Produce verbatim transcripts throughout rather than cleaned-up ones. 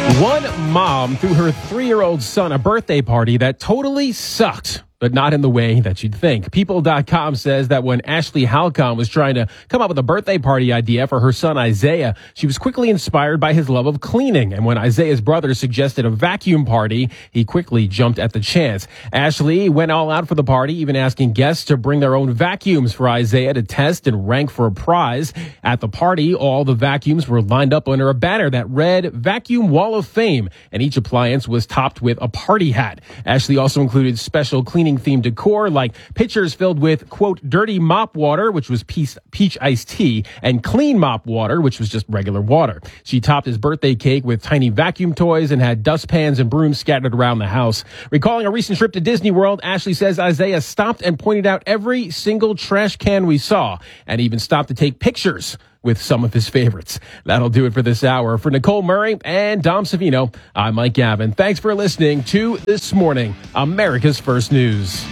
One mom threw her three-year-old son a birthday party that totally sucked, but not in the way that you'd think. People dot com says that when Ashley Halcon was trying to come up with a birthday party idea for her son Isaiah, she was quickly inspired by his love of cleaning. And when Isaiah's brother suggested a vacuum party, he quickly jumped at the chance. Ashley went all out for the party, even asking guests to bring their own vacuums for Isaiah to test and rank for a prize. At the party, all the vacuums were lined up under a banner that read Vacuum Wall of Fame, and each appliance was topped with a party hat. Ashley also included special cleaning themed decor like pitchers filled with, quote, dirty mop water, which was peach, peach iced tea, and clean mop water, which was just regular water. She topped his birthday cake with tiny vacuum toys and had dustpans and brooms scattered around the house. Recalling a recent trip to Disney World, Ashley says Isaiah stopped and pointed out every single trash can we saw, and even stopped to take pictures with some of his favorites. That'll do it for this hour. For Nicole Murray and Dom Savino, I'm Mike Gavin. Thanks for listening to This Morning, America's First News.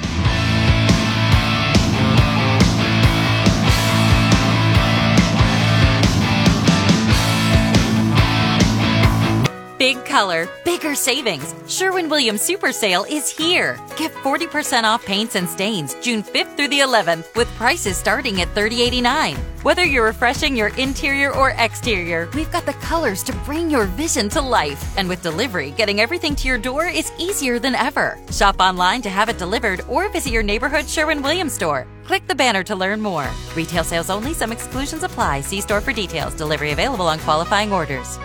Big color, bigger savings. Sherwin-Williams Super Sale is here. Get forty percent off paints and stains June fifth through the eleventh with prices starting at thirty eighty-nine. Whether you're refreshing your interior or exterior, we've got the colors to bring your vision to life. And with delivery, getting everything to your door is easier than ever. Shop online to have it delivered or visit your neighborhood Sherwin-Williams store. Click the banner to learn more. Retail sales only. Some exclusions apply. See store for details. Delivery available on qualifying orders.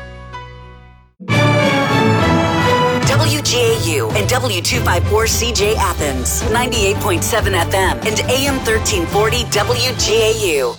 W G A U and W two fifty-four C J Athens, ninety-eight point seven F M and A M thirteen forty W G A U.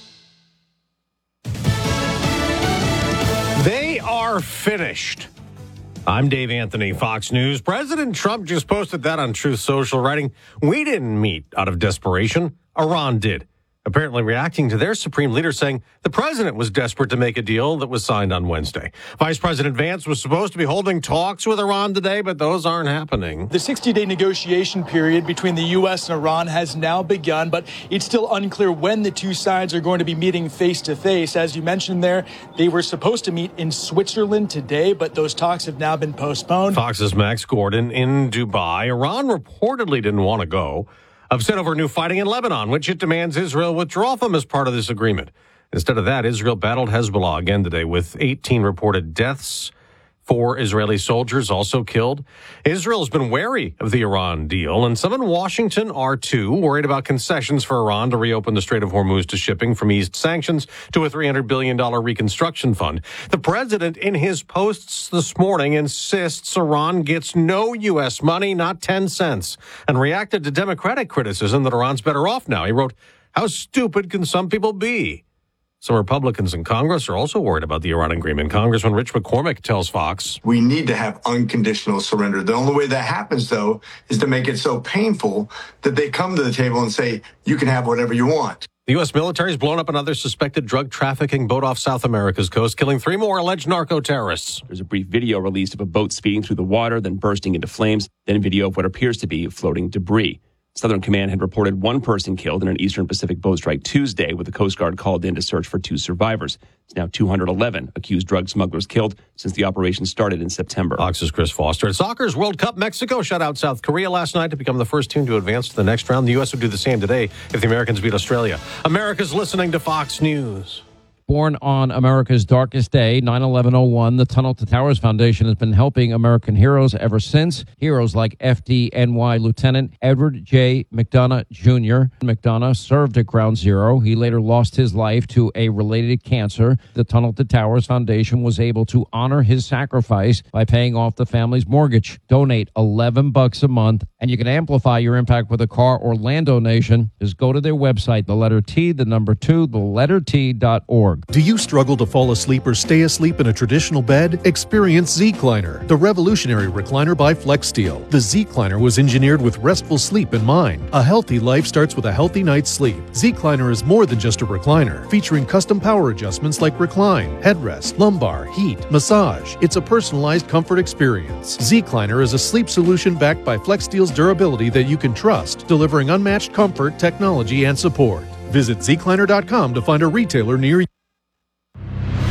They are finished. I'm Dave Anthony, Fox News. President Trump just posted that on Truth Social, writing, "We didn't meet out of desperation. Iran did." Apparently reacting to their supreme leader saying the president was desperate to make a deal that was signed on Wednesday. Vice President Vance was supposed to be holding talks with Iran today, but those aren't happening. The sixty-day negotiation period between the U S and Iran has now begun, but it's still unclear when the two sides are going to be meeting face-to-face. As you mentioned there, they were supposed to meet in Switzerland today, but those talks have now been postponed. Fox's Max Gordon in Dubai. Iran reportedly didn't want to go. Upset over new fighting in Lebanon, which it demands Israel withdraw from as part of this agreement. Instead of that, Israel battled Hezbollah again today with eighteen reported deaths. Four Israeli soldiers also killed. Israel has been wary of the Iran deal, and some in Washington are too, worried about concessions for Iran to reopen the Strait of Hormuz to shipping from eased sanctions to a three hundred billion dollars reconstruction fund. The president, in his posts this morning, insists Iran gets no U S money, not ten cents, and reacted to Democratic criticism that Iran's better off now. He wrote, "How stupid can some people be?" Some Republicans in Congress are also worried about the Iran agreement. Congressman Rich McCormick tells Fox, "We need to have unconditional surrender. The only way that happens, though, is to make it so painful that they come to the table and say, you can have whatever you want." The U S military has blown up another suspected drug trafficking boat off South America's coast, killing three more alleged narco-terrorists. There's a brief video released of a boat speeding through the water, then bursting into flames, then video of what appears to be floating debris. Southern Command had reported one person killed in an Eastern Pacific boat strike Tuesday, with the Coast Guard called in to search for two survivors. It's now two hundred eleven accused drug smugglers killed since the operation started in September. Fox's Chris Foster. At Soccer's World Cup, Mexico shut out South Korea last night to become the first team to advance to the next round. The U S would do the same today if the Americans beat Australia. America's listening to Fox News. Born on America's darkest day, nine eleven oh one, the Tunnel to Towers Foundation has been helping American heroes ever since. Heroes like F D N Y Lieutenant Edward J. McDonough Junior McDonough served at Ground Zero. He later lost his life to a related cancer. The Tunnel to Towers Foundation was able to honor his sacrifice by paying off the family's mortgage. Donate eleven bucks a month, and you can amplify your impact with a car or land donation. Just go to their website, the letter T, the number two, the letter T dot org. Do you struggle to fall asleep or stay asleep in a traditional bed? Experience Z-Cliner, the revolutionary recliner by FlexSteel. The Z-Cliner was engineered with restful sleep in mind. A healthy life starts with a healthy night's sleep. Z-Cliner is more than just a recliner, featuring custom power adjustments like recline, headrest, lumbar, heat, massage. It's a personalized comfort experience. Z-Cliner is a sleep solution backed by FlexSteel's durability that you can trust, delivering unmatched comfort, technology, and support. Visit Z Cliner dot com to find a retailer near you.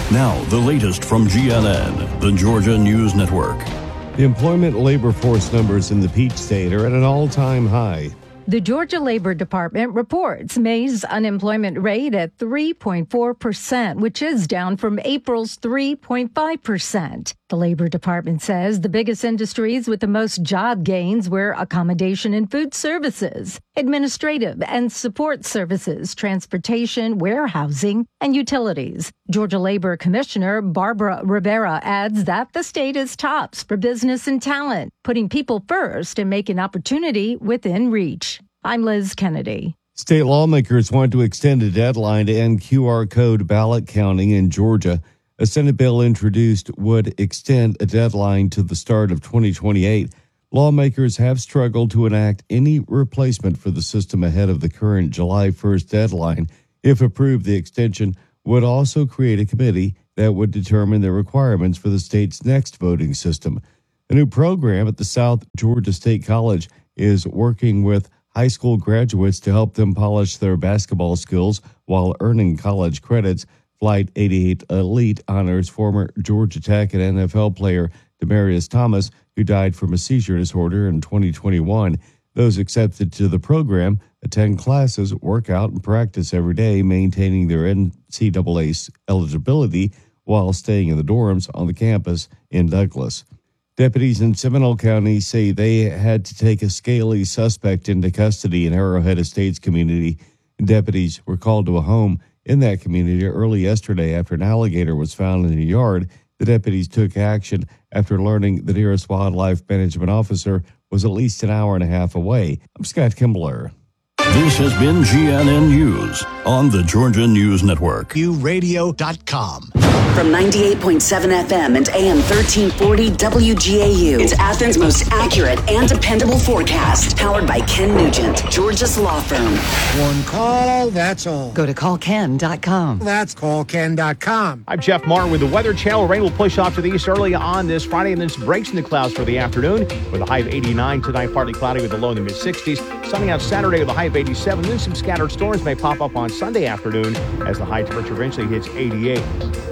Now, the latest from G N N, the Georgia News Network. The employment labor force numbers in the Peach State are at an all-time high. The Georgia Labor Department reports May's unemployment rate at three point four percent, which is down from April's three point five percent. The Labor Department says the biggest industries with the most job gains were accommodation and food services, administrative and support services, transportation, warehousing, and utilities. Georgia Labor Commissioner Barbara Rivera adds that the state is tops for business and talent, putting people first and making opportunity within reach. I'm Liz Kennedy. State lawmakers want to extend a deadline to end Q R code ballot counting in Georgia. A Senate bill introduced would extend a deadline to the start of twenty twenty-eight. Lawmakers have struggled to enact any replacement for the system ahead of the current July first deadline. If approved, the extension would also create a committee that would determine the requirements for the state's next voting system. A new program at the South Georgia State College is working with high school graduates to help them polish their basketball skills while earning college credits. Flight eighty-eight Elite honors former Georgia Tech and N F L player Demaryius Thomas, who died from a seizure disorder in twenty twenty-one. Those accepted to the program attend classes, work out, and practice every day, maintaining their N C double A eligibility while staying in the dorms on the campus in Douglas. Deputies in Seminole County say they had to take a scaly suspect into custody in Arrowhead Estates community. Deputies were called to a home in that community early yesterday after an alligator was found in a yard. The deputies took action after learning the nearest wildlife management officer was at least an hour and a half away. I'm Scott Kimbler. This has been G N N News on the Georgia News Network. U radio dot com. From ninety-eight point seven F M and A M thirteen forty W G A U. It's Athens' most accurate and dependable forecast. Powered by Ken Nugent, Georgia's law firm. One call, that's all. Go to call ken dot com. That's call ken dot com. I'm Jeff Martin with the Weather Channel. Rain will push off to the east early on this Friday and then some breaks in the clouds for the afternoon with a high of eighty-nine tonight, partly cloudy with a low in the mid sixties. Sunny out Saturday with a high of eighty-seven. Then some scattered storms may pop up on Sunday afternoon as the high temperature eventually hits eighty-eight.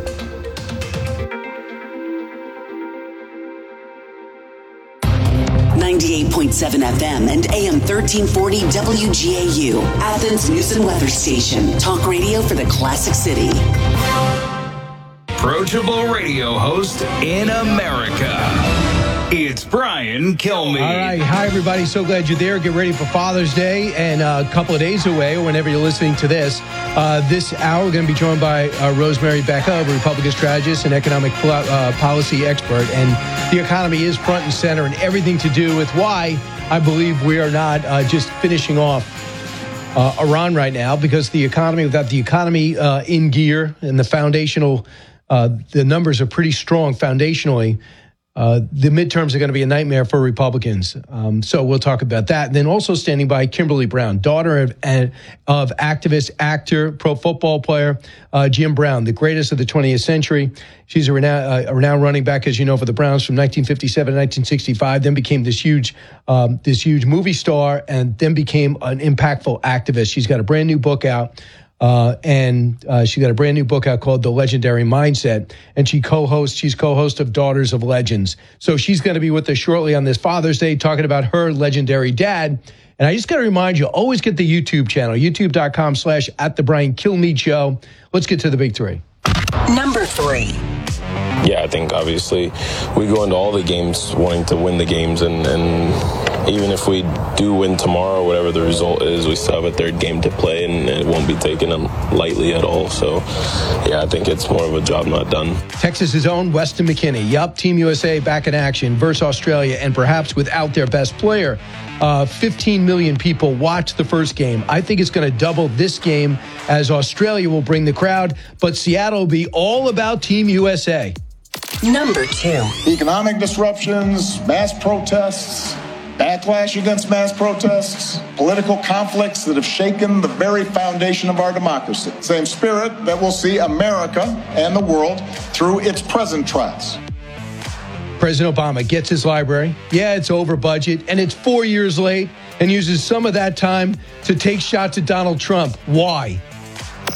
ninety-eight point seven F M and A M thirteen forty W G A U. Athens News and Weather Station. Talk radio for the Classic City. Approachable radio host in America. It's Brian Kilmeade. All right. Hi, everybody. So glad you're there. Get ready for Father's Day. And uh, a couple of days away, or whenever you're listening to this, uh, this hour, we're going to be joined by uh, Rosemary Becca, a Republican strategist and economic pol- uh, policy expert. And the economy is front and center and everything to do with why I believe we are not uh, just finishing off uh, Iran right now, because the economy, without the economy uh, in gear and the foundational, uh, the numbers are pretty strong foundationally. Uh, the midterms are going to be a nightmare for Republicans. Um, so we'll talk about that. And then also standing by, Kimberly Brown, daughter of, of activist, actor, pro football player, uh, Jim Brown, the greatest of the twentieth century. She's a renowned, uh, a renowned running back, as you know, for the Browns from nineteen fifty-seven to nineteen sixty-five, then became this huge, um, this huge movie star, and then became an impactful activist. She's got a brand new book out. Uh, and uh, she got a brand new book out called The Legendary Mindset, and she co-hosts, she's co-host of Daughters of Legends. So she's going to be with us shortly on this Father's Day, talking about her legendary dad. And I just got to remind you, always get the YouTube channel, youtube.com slash at the Brian Kilmeade Show. Let's get to the big three. Number three. Yeah, I think obviously we go into all the games wanting to win the games, and, and even if we do win tomorrow, whatever the result is, we still have a third game to play, and it won't be taken lightly at all. So, yeah, I think it's more of a job not done. Texas's own Weston McKennie. Yup, Team U S A back in action versus Australia, and perhaps without their best player. Uh, fifteen million people watched the first game. I think it's going to double this game as Australia will bring the crowd, but Seattle will be all about Team U S A. Number two. Economic disruptions, mass protests, backlash against mass protests, political conflicts that have shaken the very foundation of our democracy. Same spirit that will see America and the world through its present trials. President Obama gets his library. Yeah, it's over budget, and it's four years late, and uses some of that time to take shots at Donald Trump. Why?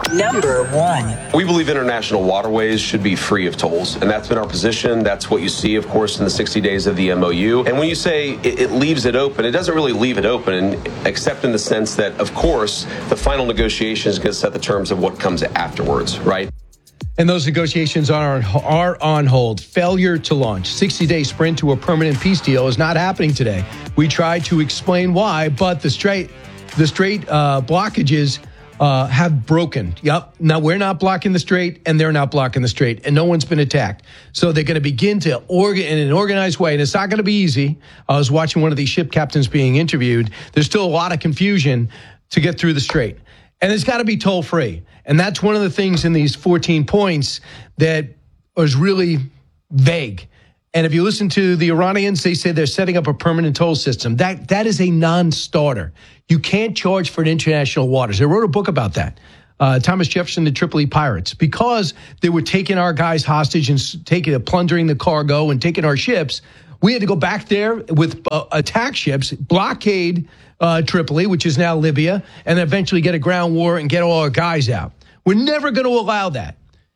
Number one. We believe international waterways should be free of tolls, and that's been our position. That's what you see, of course, in the sixty days of the M O U. And when you say it, it leaves it open, it doesn't really leave it open, except in the sense that, of course, the final negotiation is going to set the terms of what comes afterwards, right? And those negotiations are, are on hold. Failure to launch. sixty-day sprint to a permanent peace deal is not happening today. We tried to explain why, but the straight, the straight uh, blockages uh, have broken. Yep. Now, we're not blocking the strait, and they're not blocking the strait, and no one's been attacked. So they're going to begin to, organ in an organized way, and it's not going to be easy. I was watching one of these ship captains being interviewed. There's still a lot of confusion to get through the strait. And it's got to be toll-free. And that's one of the things in these fourteen points that was really vague. And if you listen to the Iranians, they say they're setting up a permanent toll system. That That is a non-starter. You can't charge for international waters. I wrote a book about that. Uh, Thomas Jefferson, the Tripoli Pirates, because they were taking our guys hostage and taking, plundering the cargo and taking our ships. We had to go back there with uh, attack ships, blockade uh, Tripoli, which is now Libya, and eventually get a ground war and get all our guys out. We're never going to allow that.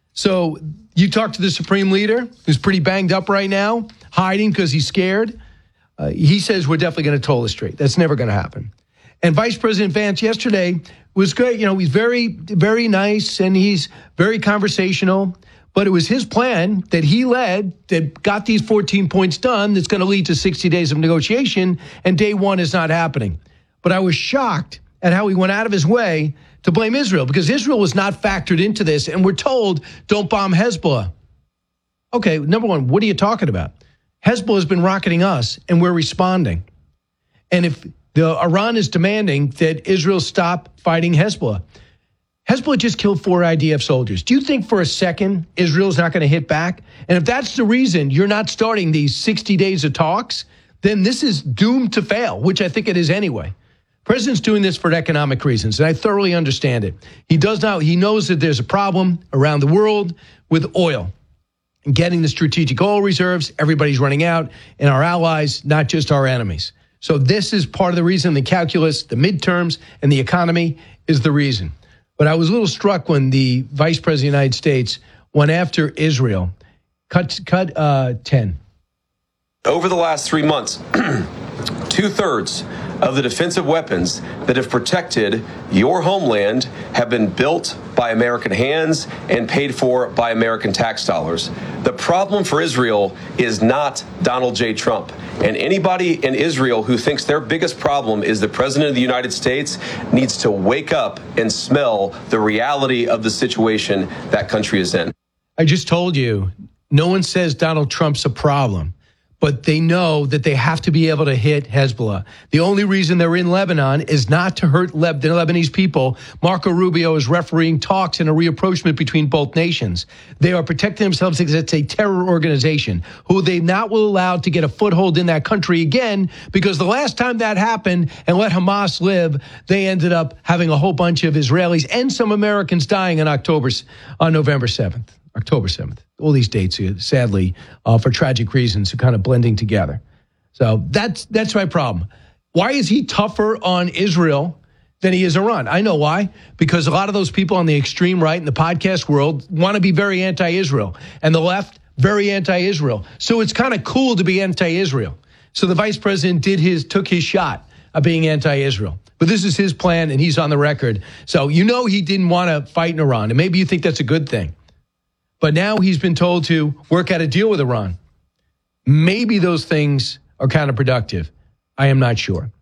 So you talk to the Supreme Leader, who's pretty banged up right now, hiding because he's scared. Uh, he says we're definitely going to toll the strait. That's never going to happen. And Vice President Vance yesterday was great. You know, he's very, very nice, and he's very conversational. But it was his plan that he led that got these fourteen points done that's going to lead to sixty days of negotiation, and day one is not happening. But I was shocked at how he went out of his way to blame Israel, because Israel was not factored into this, and we're told, don't bomb Hezbollah. Okay, number one, what are you talking about? Hezbollah has been rocketing us, and we're responding. And if the Iran is demanding that Israel stop fighting Hezbollah, Hezbollah just killed four I D F soldiers. Do you think for a second Israel's not going to hit back? And if that's the reason you're not starting these sixty days of talks, then this is doomed to fail, which I think it is anyway. President's doing this for economic reasons, and I thoroughly understand it. He does not. He knows that there's a problem around the world with oil and getting the strategic oil reserves. Everybody's running out, and our allies, not just our enemies. So this is part of the reason. The calculus, the midterms, and the economy is the reason. But I was a little struck when the Vice President of the United States went after Israel. Cut, cut uh, ten. Over the last three months, two-thirds of the defensive weapons that have protected your homeland have been built by American hands and paid for by American tax dollars. The problem for Israel is not Donald J. Trump. And anybody in Israel who thinks their biggest problem is the President of the United States needs to wake up and smell the reality of the situation that country is in. I just told you, no one says Donald Trump's a problem, but they know that they have to be able to hit Hezbollah. The only reason they're in Lebanon is not to hurt Leb- the Lebanese people. Marco Rubio is refereeing talks and a reapproachment between both nations. They are protecting themselves because it's a terror organization who they not will allow to get a foothold in that country again, because the last time that happened and let Hamas live, they ended up having a whole bunch of Israelis and some Americans dying on October, on November seventh. October seventh. All these dates, sadly, uh, for tragic reasons, are kind of blending together. So that's that's my problem. Why is he tougher on Israel than he is Iran? I know why. Because a lot of those people on the extreme right in the podcast world want to be very anti-Israel. And the left, very anti-Israel. So it's kind of cool to be anti-Israel. So the vice president did his, took his shot of being anti-Israel. But this is his plan, and he's on the record. So you know he didn't want to fight in Iran. And maybe you think that's a good thing. But now he's been told to work out a deal with Iran. Maybe those things are counterproductive. I am not sure.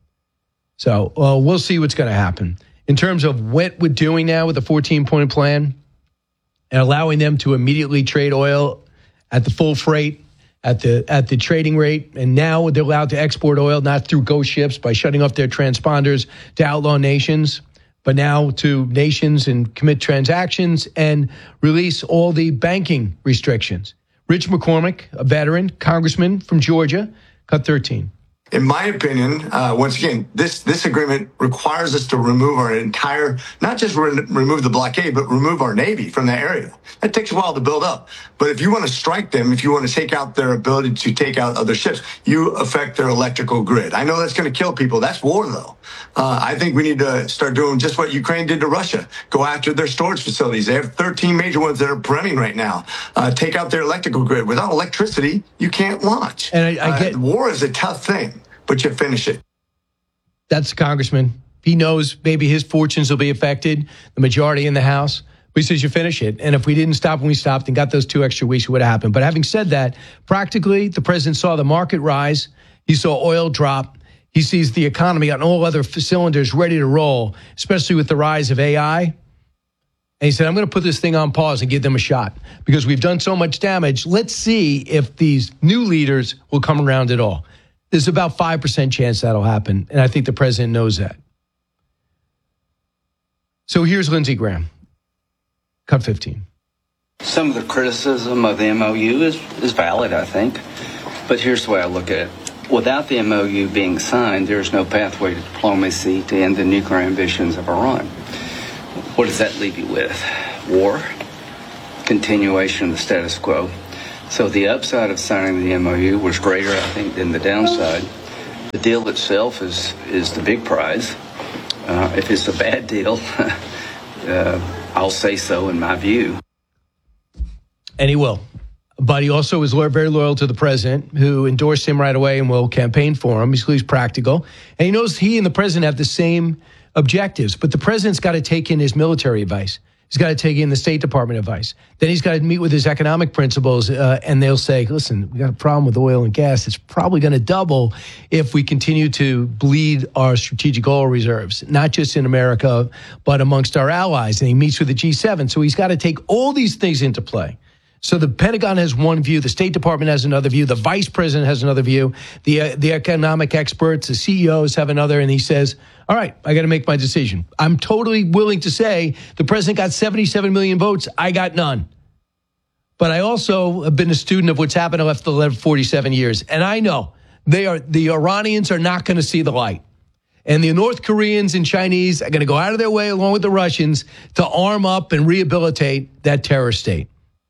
So uh, we'll see what's going to happen. In terms of what we're doing now with the fourteen-point plan and allowing them to immediately trade oil at the full freight, at the at the trading rate, and now they're allowed to export oil, not through ghost ships, by shutting off their transponders to outlaw nations, but now to nations and commit transactions and release all the banking restrictions. Rich McCormick, a veteran, congressman from Georgia, cut thirteen. in my opinion, uh, once again, this this agreement requires us to remove our entire, not just re- remove the blockade, but remove our Navy from that area. That takes a while to build up. But if you want to strike them, if you want to take out their ability to take out other ships, you affect their electrical grid. I know that's going to kill people. That's war, though. Uh, I think we need to start doing just what Ukraine did to Russia. Go after their storage facilities. They have thirteen major ones that are burning right now. Uh, take out their electrical grid. Without electricity, you can't launch. And I, I get uh, war is a tough thing, but you finish it. That's the congressman. He knows maybe his fortunes will be affected, the majority in the House. But he says you finish it. And if we didn't stop when we stopped and got those two extra weeks, it would have happened. But having said that, practically, the president saw the market rise. He saw oil drop. He sees the economy on all other cylinders ready to roll, especially with the rise of A I. And he said, I'm going to put this thing on pause and give them a shot because we've done so much damage. Let's see if these new leaders will come around at all. There's about five percent chance that'll happen. And I think the president knows that. So here's Lindsey Graham. Cut fifteen. Some of the criticism of the M O U is, is valid, I think. But here's the way I look at it. Without the M O U being signed, there's no pathway to diplomacy to end the nuclear ambitions of Iran. What does that leave you with? War, continuation of the status quo. So the upside of signing the M O U was greater, I think, than the downside. The deal itself is, is the big prize. Uh, if it's a bad deal, uh, I'll say so in my view. And he will. But he also is very loyal to the president, who endorsed him right away and will campaign for him. He's practical. And he knows he and the president have the same objectives. But the president's got to take in his military advice. He's got to take in the State Department advice. Then he's got to meet with his economic principles, uh, and they'll say, listen, we got a problem with oil and gas. It's probably going to double if we continue to bleed our strategic oil reserves, not just in America, but amongst our allies. And he meets with the G seven. So he's got to take all these things into play. So the Pentagon has one view, the State Department has another view, the Vice President has another view, the uh, the economic experts, the C E Os have another, and he says, all right, I got to make my decision. I'm totally willing to say the president got seventy-seven million votes, I got none. But I also have been a student of what's happened after the last forty-seven years, and I know they are the Iranians are not going to see the light. And the North Koreans and Chinese are going to go out of their way, along with the Russians, to arm up and rehabilitate that terror state.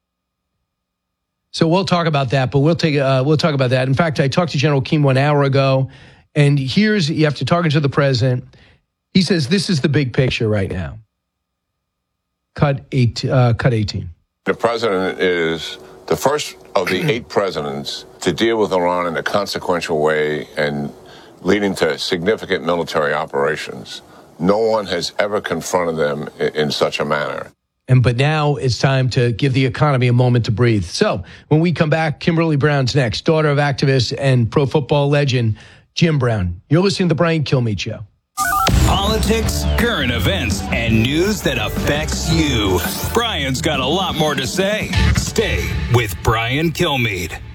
So we'll talk about that, but we'll take uh, we'll talk about that. In fact, I talked to General Keane one hour ago, and here's you have to talking to the president. He says this is the big picture right now. Cut eight, uh, cut eighteen. The president is the first of the eight presidents to deal with Iran in a consequential way and leading to significant military operations. No one has ever confronted them in, in such a manner. And but now it's time to give the economy a moment to breathe. So when we come back, Kimberly Brown's next, daughter of activist and pro football legend Jim Brown. You're listening to the Brian Kilmeade Show. Politics, current events, and news that affects you. Brian's got a lot more to say. Stay with Brian Kilmeade.